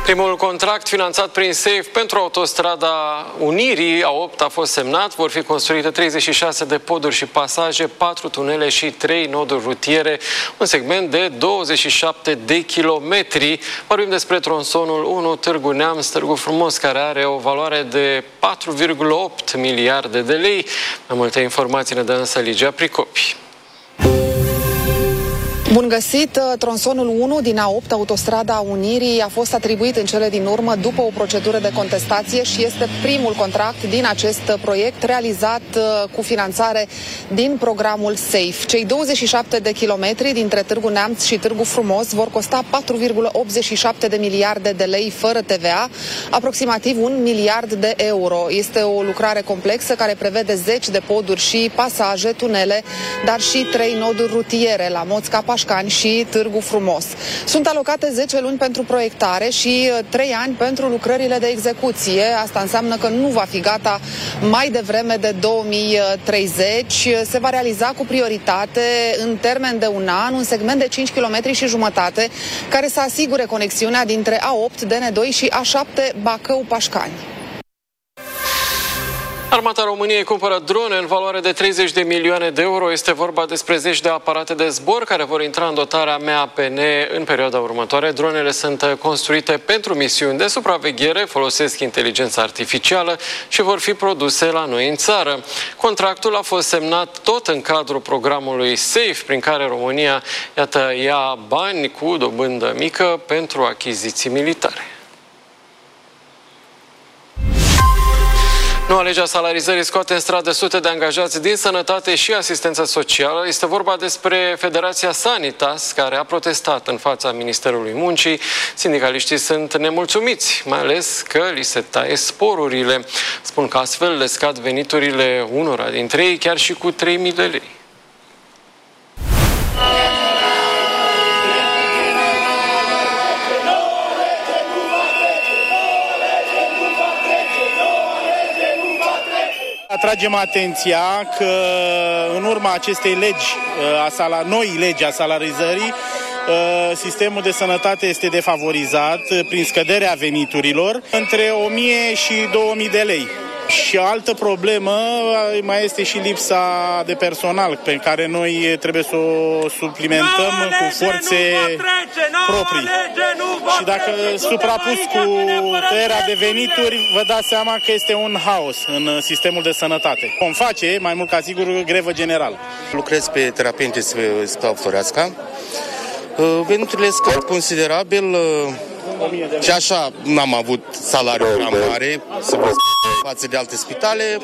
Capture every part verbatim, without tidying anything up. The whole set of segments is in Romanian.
Primul contract finanțat prin SAFE pentru autostrada Unirii A opt a fost semnat. Vor fi construite treizeci și șase de poduri și pasaje, patru tunele și trei noduri rutiere, un segment de douăzeci și șapte de kilometri. Vorbim despre tronsonul unu Târgu Neamț, Târgu Frumos, care are o valoare de patru virgulă opt miliarde de lei. Mai multe informații ne dă însă Ligia Pricopi. Bun găsit! Tronsonul unu din A opt, autostrada Unirii, a fost atribuit în cele din urmă după o procedură de contestație și este primul contract din acest proiect realizat cu finanțare din programul SAFE. Cei douăzeci și șapte de kilometri dintre Târgu Neamț și Târgu Frumos vor costa patru virgulă optzeci și șapte de miliarde de lei fără T V A, aproximativ un miliard de euro. Este o lucrare complexă care prevede zeci de poduri și pasaje, tunele, dar și trei noduri rutiere la Moțca, Pașcani și Târgu Frumos. Sunt alocate zece luni pentru proiectare și trei ani pentru lucrările de execuție. Asta înseamnă că nu va fi gata mai devreme de două mii treizeci. Se va realiza cu prioritate în termen de un an, un segment de cinci virgulă cinci kilometri care să asigure conexiunea dintre A opt, D N doi și A șapte Bacău-Pașcani. Armata României cumpără drone în valoare de treizeci de milioane de euro. Este vorba despre zeci de aparate de zbor care vor intra în dotarea M A P N în perioada următoare. Dronele sunt construite pentru misiuni de supraveghere, folosesc inteligența artificială și vor fi produse la noi în țară. Contractul a fost semnat tot în cadrul programului SAFE, prin care România, iată, ia bani cu dobândă mică pentru achiziții militare. Noua lege a salarizării scoate în stradă sute de angajați din sănătate și asistență socială. Este vorba despre Federația Sanitas, care a protestat în fața Ministerului Muncii. Sindicaliștii sunt nemulțumiți, mai ales că li se taie sporurile. Spun că astfel le scad veniturile unora dintre ei chiar și cu trei mii de lei. Atragem atenția că în urma acestei legi, a noi legi a salarizării, sistemul de sănătate este defavorizat prin scăderea veniturilor între o mie și două mii de lei. Și altă problemă mai este și lipsa de personal pe care noi trebuie să o suplimentăm cu forțe proprii. Și dacă suprapus cu tăierea de venituri, vă dați seama că este un haos în sistemul de sănătate. Vom face, mai mult ca sigur, grevă generală. Lucrez pe terapie intensivă Spitalul Veniturile scad considerabil. Și așa n-am avut salariu prea mare, să vă spun, față de alte spitale.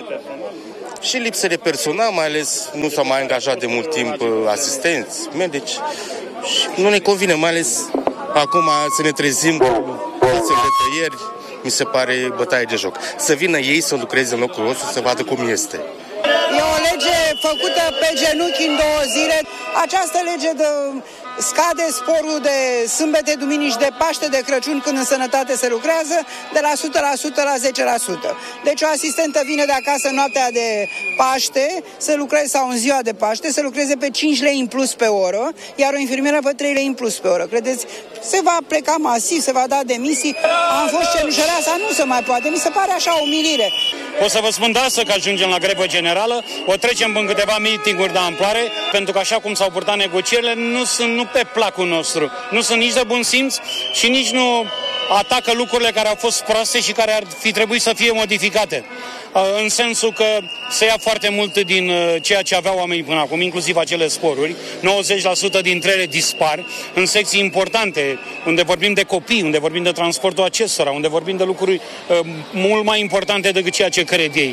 Și lipsă de personal, mai ales nu s-au mai angajat de mult timp asistenți, medici. Și nu ne convine, mai ales acum să ne trezim cu astfel de tăieri, mi se pare bătaie de joc. Să vină ei să lucreze în locul nostru, să vadă cum este. E o lege făcută pe genunchi în două zile. Această lege de scade sporul de sâmbete, duminici, de Paște, de Crăciun, când în sănătate se lucrează, de la o sută la sută la zece la sută. Deci o asistentă vine de acasă noaptea de Paște să lucreze, sau în ziua de Paște, să lucreze pe cinci lei în plus pe oră, iar o infirmieră pe trei lei în plus pe oră. Credeți? Se va pleca masiv, se va da demisii. Am fost cenușăreasa, nu se mai poate. Mi se pare așa o umilire. O să vă spun de asta că ajungem la grevă generală, o trecem în câteva meeting-uri de amploare, pentru că așa cum s-au purtat negocierile, nu sunt nu pe placul nostru. Nu sunt nici de bun simț și nici nu atacă lucrurile care au fost proaste și care ar fi trebuit să fie modificate. În sensul că se ia foarte mult din ceea ce aveau oamenii până acum, inclusiv acele sporuri. nouăzeci la sută dintre ele dispar în secții importante, unde vorbim de copii, unde vorbim de transportul acestora, unde vorbim de lucruri mult mai importante decât ceea ce cred ei.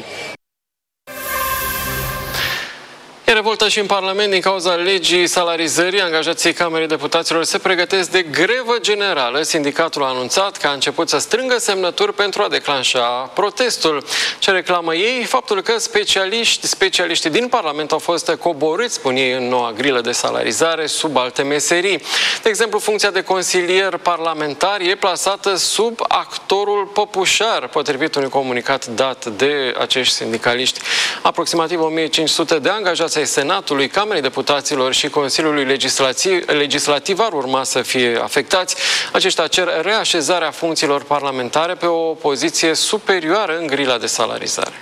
E revoltă și în Parlament din cauza legii salarizării. Angajații Camerei Deputaților se pregătesc de grevă generală. Sindicatul a anunțat că a început să strângă semnături pentru a declanșa protestul. Ce reclamă ei? Faptul că specialiști, specialiștii din Parlament au fost coborâți, spun ei, în noua grilă de salarizare sub alte meserii. De exemplu, funcția de consilier parlamentar e plasată sub actorul păpușar, potrivit unui comunicat dat de acești sindicaliști. Aproximativ o mie cinci sute de angajați ai Senatului, Camerei Deputaților și Consiliului Legislativ, Legislativ ar urma să fie afectați. Aceștia cer reașezarea funcțiilor parlamentare pe o poziție superioară în grila de salarizare.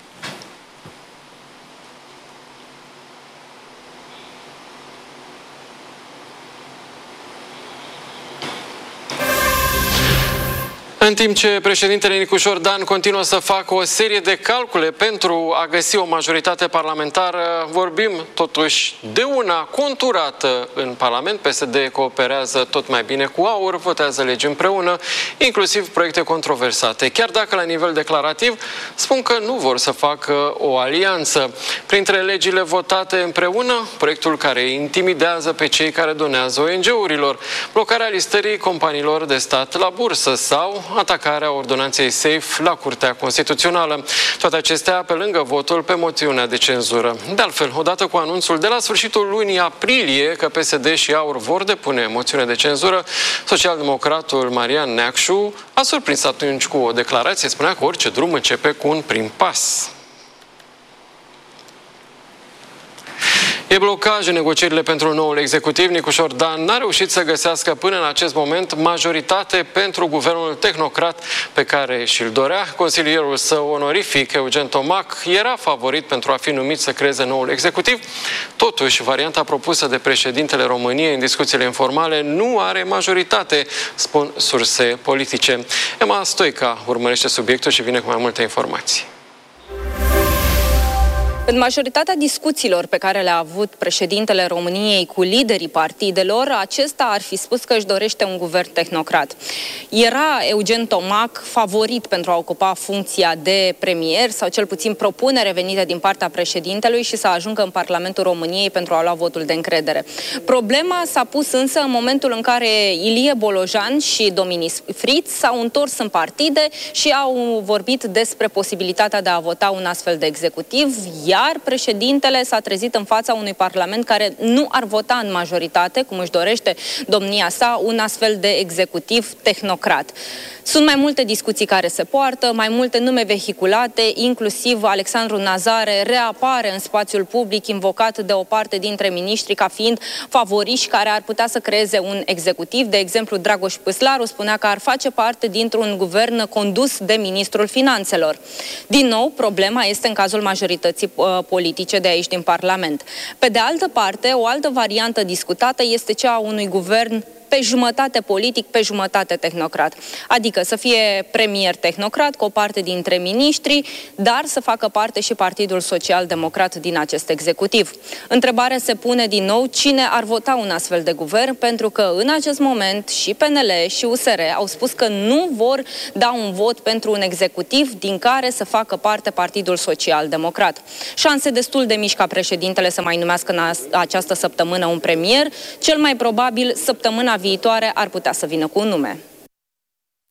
În timp ce președintele Nicușor Dan continuă să facă o serie de calcule pentru a găsi o majoritate parlamentară, vorbim totuși de una conturată în Parlament. P S D cooperează tot mai bine cu AUR, votează legi împreună, inclusiv proiecte controversate, chiar dacă la nivel declarativ spun că nu vor să facă o alianță. Printre legile votate împreună, proiectul care intimidează pe cei care donează O N G-urilor, blocarea listării companiilor de stat la bursă sau atacarea ordonanței SAFE la Curtea Constituțională. Toate acestea pe lângă votul pe moțiunea de cenzură. De altfel, odată cu anunțul de la sfârșitul lunii aprilie că P S D și AUR vor depune moțiune de cenzură, socialdemocratul Marian Neacșu a surprins atunci cu o declarație, spunea că orice drum începe cu un prim pas. E blocaj în negocierile pentru noul executiv. Nicușor Dan n-a reușit să găsească până în acest moment majoritate pentru guvernul tehnocrat pe care și-l dorea. Consilierul său onorific, Eugen Tomac, era favorit pentru a fi numit să creeze noul executiv. Totuși, varianta propusă de președintele României în discuțiile informale nu are majoritate, spun surse politice. Emma Stoica urmărește subiectul și vine cu mai multe informații. În majoritatea discuțiilor pe care le-a avut președintele României cu liderii partidelor, acesta ar fi spus că își dorește un guvern tehnocrat. Era Eugen Tomac favorit pentru a ocupa funcția de premier, sau cel puțin propunere venită din partea președintelui și să ajungă în Parlamentul României pentru a lua votul de încredere. Problema s-a pus însă în momentul în care Ilie Bolojan și Dominis Friț s-au întors în partide și au vorbit despre posibilitatea de a vota un astfel de executiv, iar președintele s-a trezit în fața unui parlament care nu ar vota în majoritate, cum își dorește domnia sa, un astfel de executiv tehnocrat. Sunt mai multe discuții care se poartă, mai multe nume vehiculate, inclusiv Alexandru Nazare reapare în spațiul public, invocat de o parte dintre miniștri ca fiind favoriși care ar putea să creeze un executiv. De exemplu, Dragoș Păslaru spunea că ar face parte dintr-un guvern condus de ministrul finanțelor. Din nou, problema este în cazul majorității uh, politice de aici din Parlament. Pe de altă parte, o altă variantă discutată este cea a unui guvern pe jumătate politic, pe jumătate tehnocrat. Adică să fie premier tehnocrat cu o parte dintre miniștri, dar să facă parte și Partidul Social-Democrat din acest executiv. Întrebarea se pune din nou cine ar vota un astfel de guvern, pentru că în acest moment și P N L și U S R au spus că nu vor da un vot pentru un executiv din care să facă parte Partidul Social-Democrat. Șanse destul de mici ca președintele să mai numească în această săptămână un premier, cel mai probabil săptămâna viitoare ar putea să vină cu un nume.